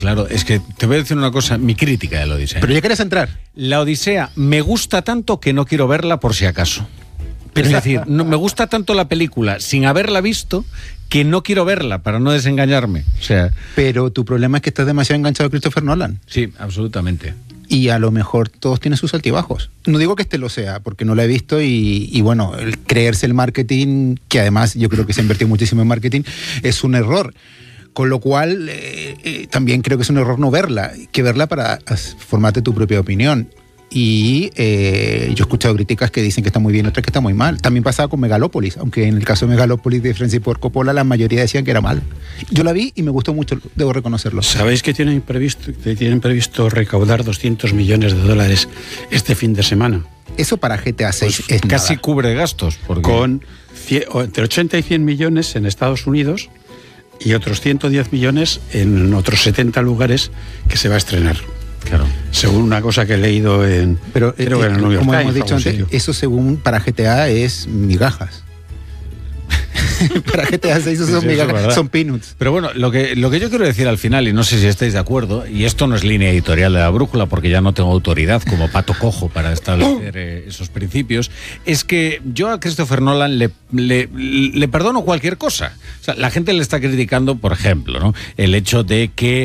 Claro, es que te voy a decir una cosa, mi crítica de la Odisea. Pero ya quieres entrar. La Odisea me gusta tanto que no quiero verla por si acaso. Es decir, no, me gusta tanto la película sin haberla visto que no quiero verla para no desengañarme. O sea, pero tu problema es que estás demasiado enganchado a Christopher Nolan. Sí, absolutamente. Y a lo mejor todos tienen sus altibajos. No digo que este lo sea, porque no lo he visto y bueno, el creerse el marketing, que además yo creo que se ha invertido muchísimo en marketing, es un error. Con lo cual, también creo que es un error no verla, que verla para formarte tu propia opinión. Y yo he escuchado críticas que dicen que está muy bien, otras que está muy mal. También pasaba con Megalópolis, aunque en el caso de Megalópolis de Francis Ford Coppola la mayoría decían que era mal. Yo la vi y me gustó mucho, debo reconocerlo. ¿Sabéis que tienen previsto recaudar $200 millones este fin de semana? Eso para GTA 6 pues es casi nada. cubre gastos. Porque... Con entre 80 y 100 millones en Estados Unidos y otros 110 millones en otros 70 lugares que se va a estrenar. Claro. Según una cosa que he leído en... Pero creo que en el New York como Times, hemos dicho antes, sitio. eso según para GTA es migajas. Para GTA 6 eso son migajas, son peanuts. Pero bueno, lo que yo quiero decir al final, y no sé si estáis de acuerdo, y esto no es línea editorial de La Brújula, porque ya no tengo autoridad como pato cojo para establecer esos principios, es que yo a Christopher Nolan le perdono cualquier cosa. O sea, la gente le está criticando, por ejemplo, ¿no?, el hecho de que...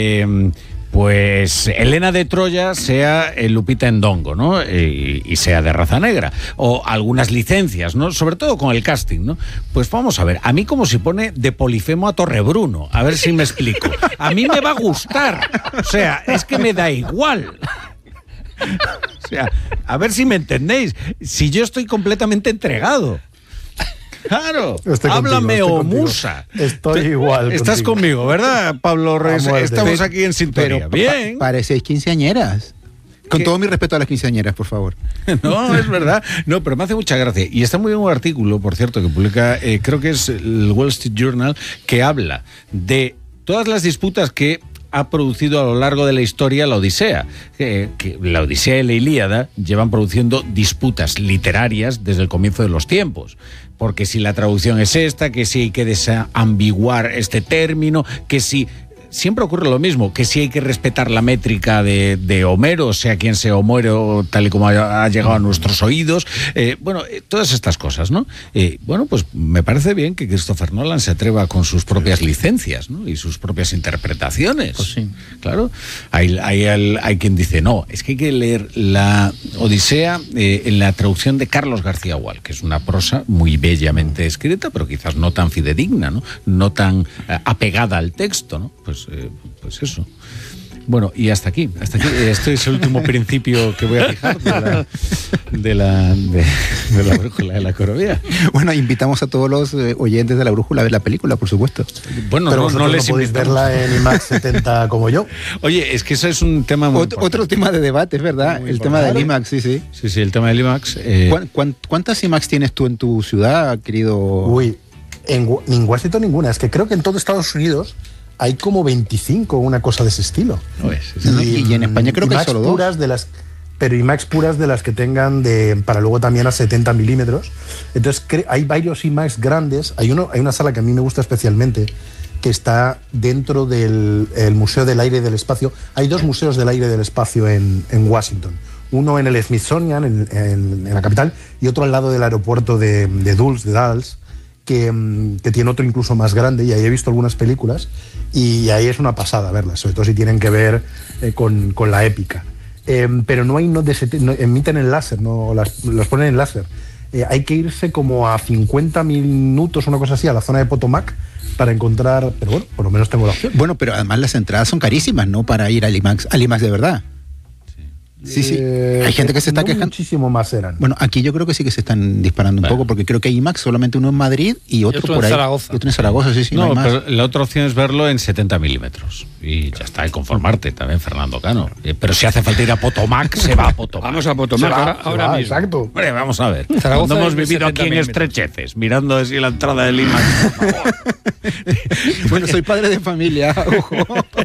pues Helena de Troya sea Lupita Nyong'o, ¿no? Y sea de raza negra. O algunas licencias, ¿no? Sobre todo con el casting, ¿no? Pues vamos a ver, a mí como si pone de Polifemo a Torrebruno, a ver si me explico. A mí me va a gustar. O sea, es que me da igual. O sea, a ver si me entendéis. Si yo estoy completamente entregado. Claro, háblame o musa. Estoy igual. Estás conmigo, ¿verdad, Pablo Reyes? Estamos aquí en sintonía. Pero bien. Parecéis quinceañeras. Con todo mi respeto a las quinceañeras, por favor. No, es verdad. No, pero me hace mucha gracia. Y está muy bien un artículo, por cierto, que publica, creo que es el Wall Street Journal, que habla de todas las disputas que ha producido a lo largo de la historia la Odisea. Que la Odisea y la Ilíada llevan produciendo disputas literarias desde el comienzo de los tiempos. Porque si la traducción es esta, que si hay que desambiguar este término, que si... Siempre ocurre lo mismo, que si hay que respetar la métrica de Homero, sea quien sea Homero, tal y como ha llegado a nuestros oídos. Todas estas cosas, ¿no? Bueno, pues me parece bien que Christopher Nolan se atreva con sus propias licencias, ¿no? Y sus propias interpretaciones. Pues sí. Claro. Hay quien dice, no, es que hay que leer la Odisea en la traducción de Carlos García Gual, que es una prosa muy bellamente escrita, pero quizás no tan fidedigna, ¿no? No tan apegada al texto, ¿no? Pues eso. Bueno, y hasta aquí. Este es el último principio que voy a fijar de la Brújula de la Economía. Bueno, invitamos a todos los oyentes de La Brújula a ver la película, por supuesto. Bueno, pero no les podéis invitamos. verla en IMAX 70 como yo. Oye, es que eso es un tema muy Otro tema de debate, es verdad. Muy el tema del IMAX, sí. Sí, el tema del IMAX. ¿Cuántas IMAX tienes tú en tu ciudad, querido? Uy, en Washington ninguna. Es que creo que en todo Estados Unidos hay como 25, una cosa de ese estilo. No es. Y en España creo que hay solo puras dos. Pero IMAX puras de las que tengan para luego también a 70 milímetros. Entonces hay varios IMAX grandes. Hay una sala que a mí me gusta especialmente, que está dentro del Museo del Aire y del Espacio. Hay dos museos del aire y del espacio en Washington. Uno en el Smithsonian, en la capital, y otro al lado del aeropuerto de Dulles, que tiene otro incluso más grande, y ahí he visto algunas películas, y ahí es una pasada verlas, sobre todo si tienen que ver con la épica. Pero no emiten en láser, no las ponen en láser. Hay que irse como a 50 minutos, una cosa así, a la zona de Potomac para encontrar, pero bueno, por lo menos tengo la opción. Bueno, pero además las entradas son carísimas, ¿no? Para ir al IMAX de verdad. Sí. Hay gente que se está quejando. Muchísimo más eran. Bueno, aquí yo creo que sí que se están disparando un poco, porque creo que hay IMAX solamente uno en Madrid y otro por ahí. Zaragoza. Y otro en Zaragoza, sí. No, hay más. pero la otra opción es verlo en 70 milímetros. Y ya está, y conformarte también, Fernando Cano. Pero si hace falta ir a Potomac, se va a Potomac. Vamos a Potomac ahora mismo. Exacto. Hombre, vamos a ver. Zaragoza No hemos es de vivido 70 aquí en milímetros. estrecheces, mirando así la entrada del IMAX, por favor. Bueno, soy padre de familia, ojo.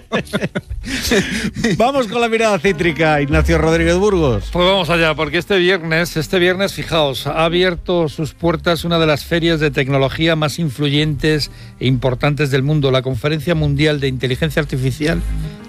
Vamos con la mirada cítrica, Ignacio Rodríguez Burgos. Pues vamos allá, porque este viernes, fijaos, ha abierto sus puertas una de las ferias de tecnología más influyentes e importantes del mundo, la Conferencia Mundial de Inteligencia Artificial